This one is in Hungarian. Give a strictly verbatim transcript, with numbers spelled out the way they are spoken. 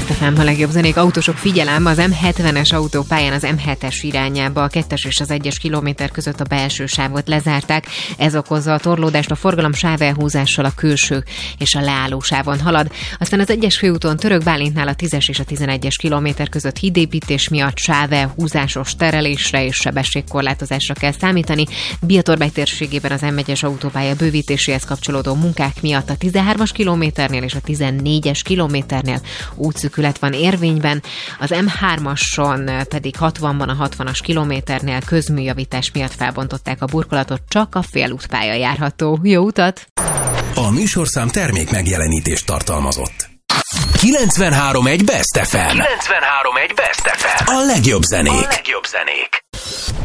Best ef em, a legjobb zenék. Autósok, figyelem, az em hetvenes autópályán az em hetes irányába a kettes és az egyes kilométer között a belső sávot lezárták. Ez okozza a torlódást, a forgalom sávelhúzással a külső és a leálló sávon halad. Aztán az egyes főúton Török Bálintnál a tízes és a tizenegyes kilométer között hídépítés miatt sávelhúzásos terelésre és sebességkorlátozásra kell számítani. Biatorbágy térségében az em egyes autópálya bővítéséhez kapcsolódó munkák miatt a tizenhármas kilométernél és a tizennégyes kilométernél útszűkület van érvényben, az em hármason pedig hatvanban a hatvanas kilométernél közműjavítás miatt felbontották a burkolatot, csak a félútpálya járható. Jó utat! A műsorszám termék megjelenítést tartalmazott. kilencvenhárom egy Best ef em. kilencvenhárom egy Best ef em. A legjobb zenék. A legjobb zenék.